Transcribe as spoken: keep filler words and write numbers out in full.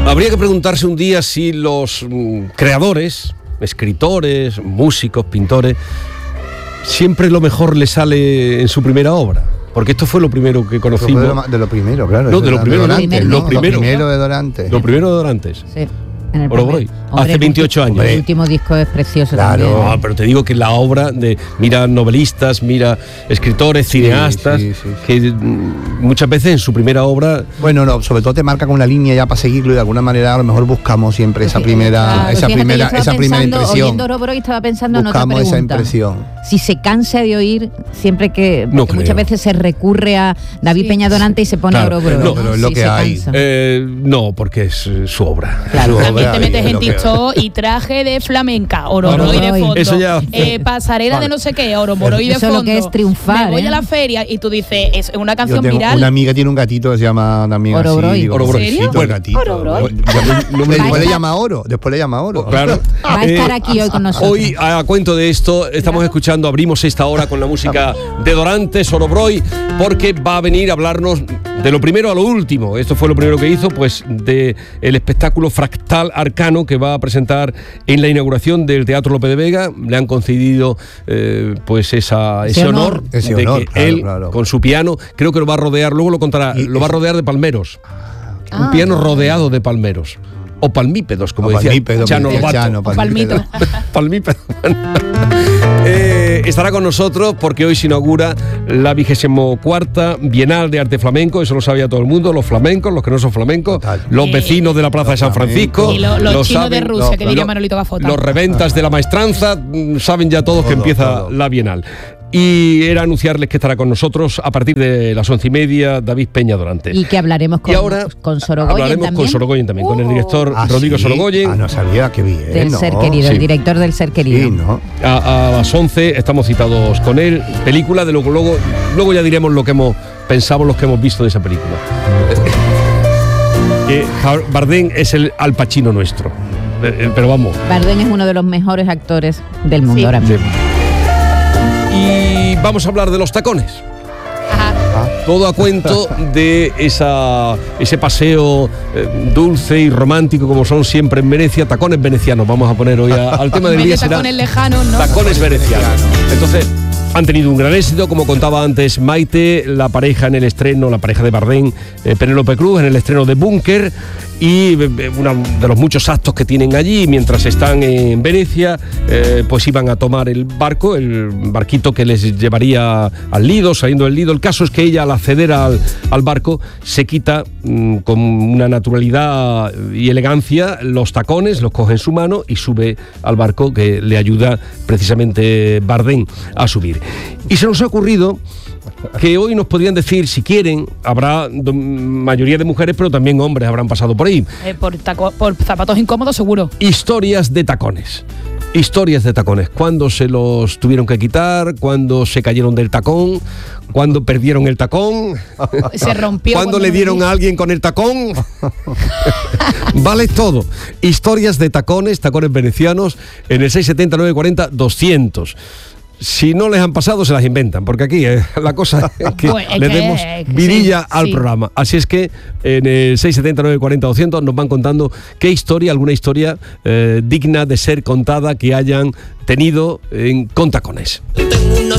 Habría que preguntarse un día si los mm, creadores, escritores, músicos, pintores, siempre lo mejor les sale en su primera obra. Porque esto fue lo primero que conocimos. De lo, de lo primero, claro. No, de lo primero, Dorantes, lo ¿no? primero. Lo primero de Dorantes. Lo primero de Dorantes. Sí. En el Orobroy, Hombre, hace veintiocho años. El último disco es precioso. Claro. también. No, pero te digo que la obra de mira novelistas, mira escritores, Sí, cineastas, sí, sí, sí. que mm, muchas veces en su primera obra. Bueno, no, sobre todo te marca con una línea ya para seguirlo y de alguna manera a lo mejor buscamos siempre esa primera, Claro, esa fíjate, primera, yo estaba esa primera pensando, impresión. Oyendo Orobroy estaba pensando Buscamos en otra esa pregunta. impresión. Si se cansa de oír siempre que No porque muchas creo. veces se recurre a David Sí. Peña Dorante y se pone Claro, a Orobroy. no, pero es lo Sí, que se hay. cansa. Eh, no, porque es eh, su obra. Claro. Su También obra te y metes es en lo que- TikTok y traje de flamenca, Orobroy de Orobroy. fondo, Eso ya- eh, pasarela Vale. de no sé qué, Orobroy de Eso es fondo. lo que es triunfar, Me voy ¿eh? a la feria y tú dices, es una Yo canción tengo viral. una amiga que tiene un gatito que se llama también Orobroy. así. Digo, Orobroy. pobrecito, ¿En serio? el gatito. Orobroy. No me- Va a Después le estar- llama oro. Después le llama oro. Claro. Va a estar aquí hoy con nosotros. Hoy, a cuento de esto, estamos escuchando, abrimos esta hora con la música de Dorantes, Orobroy, porque va a venir a hablarnos de lo primero a lo último. Esto fue lo primero que hizo, pues, de el espectáculo Fractal Arcano que va a presentar en la inauguración del Teatro Lope de Vega. Le han concedido, eh, pues, esa, ese, Ese honor, honor. Ese de honor, que claro, él, claro. con su piano, creo que lo va a rodear, luego lo contará, Y- lo va a rodear de palmeros. Un Ah. piano rodeado de palmeros. O palmípedos, como O decía palmípedo, Chano como decía Lobato. Chano, O palmito. Palmípedo. Eh, estará con nosotros porque hoy se inaugura la vigésimo cuarta Bienal de Arte Flamenco. Eso lo sabía todo el mundo, los flamencos, los que no son flamencos, Total. los Eh, vecinos de la Plaza de San Francisco, Y lo- los lo chinos de Rusia, que diría lo- Manolito Gafota. los reventas de la maestranza, mm, saben ya todos que Todo, empieza todo. la Bienal. Y era anunciarles que estará con nosotros a partir de las once y media David Peña Dorantes. Y que hablaremos con, Y ahora con Sorogoyen hablaremos también. con Sorogoyen también, con el Oh. director Ah, Rodrigo sí. Sorogoyen. Ah, no sabía, qué bien. Del ¿no? Ser Querido, sí. el director del Ser Querido. Sí, ¿no? A, a las once estamos citados con él. Película, de luego, luego, luego ya diremos lo que hemos pensado, los que hemos visto de esa película. Que Ja- Bardem es el Al Pacino nuestro. Eh, eh, Pero vamos. Bardem es uno de los mejores actores del mundo Sí. ahora mismo. Y vamos a hablar de los tacones. Ajá. Todo a cuento de esa, ese paseo eh, dulce y romántico como son siempre en Venecia. Tacones venecianos, vamos a poner hoy a- al tema del En vez día. de será tacones lejanos, ¿no? Tacones venecianos. Entonces, han tenido un gran éxito, como contaba antes Maite, la pareja en el estreno, la pareja de Bardem, eh, Penélope Cruz, en el estreno de Búnker, y eh, uno de los muchos actos que tienen allí, mientras están en Venecia, eh, pues iban a tomar el barco, el barquito que les llevaría al Lido, saliendo del Lido. El caso es que ella, al acceder al, al barco, se quita mm, con una naturalidad y elegancia los tacones, los coge en su mano y sube al barco, que le ayuda precisamente Bardem a subir. Y se nos ha ocurrido que hoy nos podrían decir, si quieren, habrá do- mayoría de mujeres, pero también hombres habrán pasado por ahí, Eh, por, taco- por zapatos incómodos, seguro. historias de tacones. Historias de tacones. ¿Cuándo se los tuvieron que quitar? ¿Cuándo se cayeron del tacón? ¿Cuándo perdieron el tacón? Se rompió. ¿Cuándo cuando le lo dieron vi. a alguien con el tacón? Vale todo. Historias de tacones, tacones venecianos, en el seis siete cero, nueve cuatro cero, doscientos. Si no les han pasado, se las inventan, porque aquí eh, la cosa es que Pues, es le que- demos es que vidilla sí, al sí. programa. Así es que en el seis siete cero, nueve cuatro cero, doscientos nos van contando qué historia, alguna historia eh, digna de ser contada que hayan tenido en, con tacones. Tengo unos